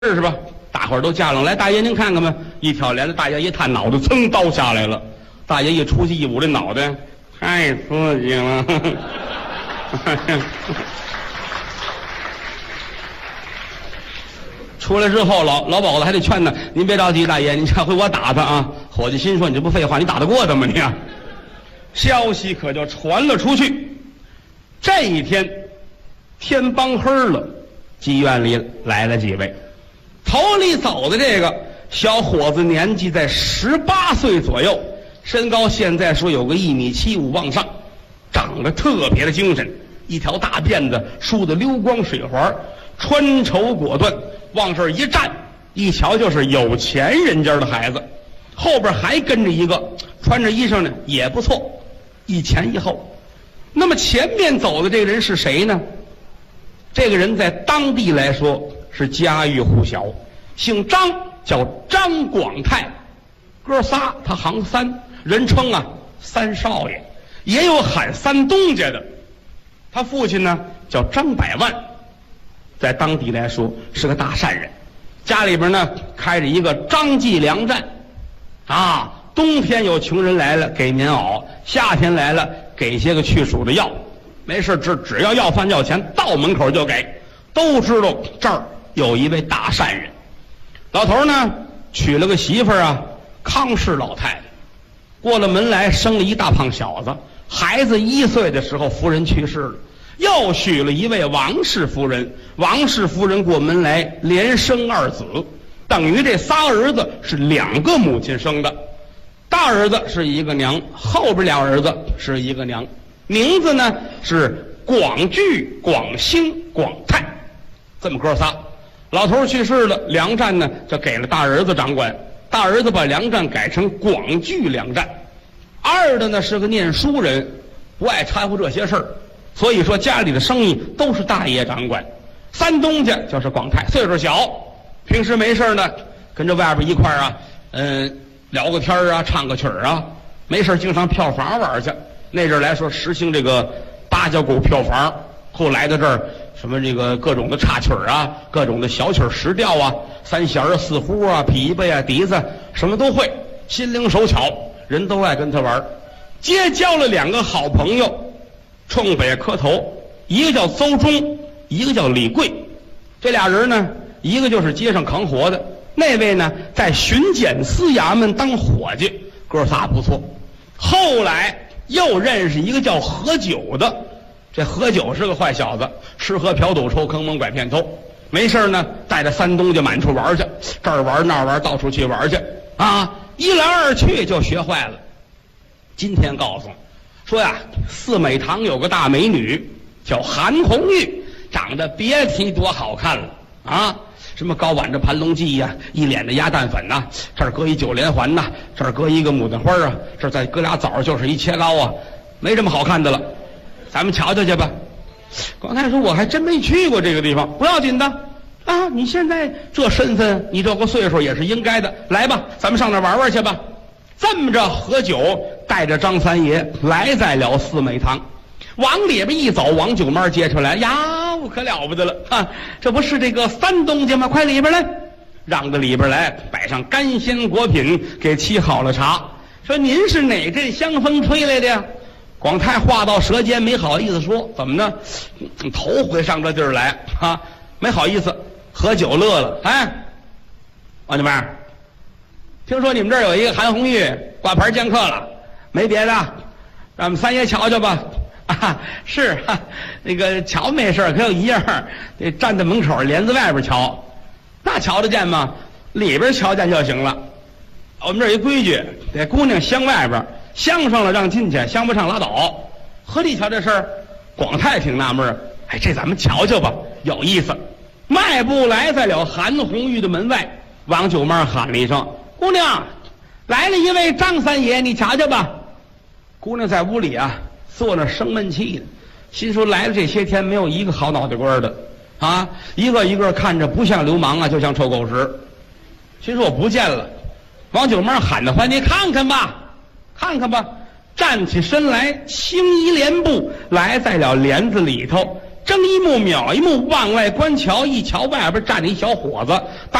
是吧？大伙儿都架上来，大爷您看看吧。一挑帘子，大爷一探脑袋，噌刀下来了。大爷一出去一捂这脑袋，太刺激了。出来之后，老鸨子还得劝他：“您别着急，大爷，您下回我打他啊。”伙计心说：“你这不废话，你打得过他吗你啊？”消息可就传了出去。这一天，天帮黑了，妓院里来了几位。头里走的这个小伙子年纪在18岁左右，身高现在说有个1.75米往上，长得特别的精神，一条大辫子梳得溜光水滑，穿绸果断，往这儿一站，一瞧就是有钱人家的孩子。后边还跟着一个穿着衣裳呢也不错，一前一后。那么前面走的这个人是谁呢？这个人在当地来说是家喻户晓，姓张，叫张广泰，哥仨他行三，人称啊三少爷，也有喊三东家的。他父亲呢叫张百万，在当地来说是个大善人，家里边呢开着一个张记粮站啊，冬天有穷人来了给棉袄，夏天来了给些个去暑的药，没事只要要饭要钱，到门口就给。都知道这儿有一位大善人。老头呢娶了个媳妇儿啊，康氏老太太，过了门来生了一大胖小子。孩子1岁的时候夫人去世了，又娶了一位王氏夫人，王氏夫人过门来连生2子，等于这仨儿子是2个母亲生的。大儿子是一个娘，后边2儿子是一个娘，名字呢是广聚、广兴、广泰，这么哥仨。老头去世了，粮站呢就给了大儿子掌管，大儿子把粮站改成广聚粮站。二的呢是个念书人，不爱掺和这些事儿，所以说家里的生意都是大爷掌管。三东家就是广泰，岁数小，平时没事呢跟着外边一块儿啊聊个天啊，唱个曲儿啊，没事经常票房玩去。那阵来说实行这个8角鼓票房，后来的这儿什么这个各种的插曲儿啊，各种的小曲儿实调啊，三弦啊、四胡啊、琵琶呀、笛子什么都会，心灵手巧，人都爱跟他玩。结交了2个好朋友，冲北磕头，一个叫邹忠，一个叫李贵。这俩人呢，一个就是街上扛活的，那位呢在巡检司衙门当伙计，哥仨不错。后来又认识一个叫何九的，这何九是个坏小子，吃喝嫖赌抽坑蒙拐骗偷，没事呢带着三东家满处玩去，这儿玩那儿玩，到处去玩去啊，一来二去就学坏了。今天告诉说呀，四美堂有个大美女叫韩红玉，长得别提多好看了啊，什么高挽着盘龙髻呀，一脸的鸭蛋粉呐，这儿搁一9连环呐，这儿搁一个牡丹花啊，这儿再搁俩枣，就是一切糕啊，没这么好看的了，咱们瞧瞧去吧。广泰说我还真没去过这个地方，不要紧的啊，你现在这身份，你这个岁数也是应该的，来吧，咱们上那玩玩去吧。这么着，何九带着张三爷来在了四美堂，往里边一走，王九妈接出来呀，可了不得了啊！这不是这个三东家吗？快里边来，让到里边来，摆上干鲜果品，给沏好了茶。说您是哪阵香风吹来的呀？广泰话到舌尖，没好意思说，怎么呢？头回上这地儿来啊，没好意思。何九乐了，哎，王九妹，听说你们这儿有一个韩红玉挂牌见客了，没别的，让我们三爷瞧瞧吧。啊，是哈，那个瞧没事，可有一样，得站在门口帘子外边瞧，那瞧得见吗？里边瞧见就行了。我们这儿有一规矩，得姑娘镶外边，镶上了让进去，镶不上拉倒。何地瞧这事儿？广泰挺纳闷，哎，这咱们瞧瞧吧，有意思。迈步来在了韩红玉的门外，王九妈喊了一声：“姑娘，来了一位张三爷，你瞧瞧吧。”姑娘在屋里啊，坐那生闷气的，心说来了这些天没有一个好脑袋瓜的啊，一个一个看着不像流氓啊，就像臭狗屎。心说我不见了。王九妈喊得欢，你看看吧，看看吧。站起身来，轻移帘步来在了帘子里头， 睁一目秒一目往外观瞧，一瞧外边站着一小伙子。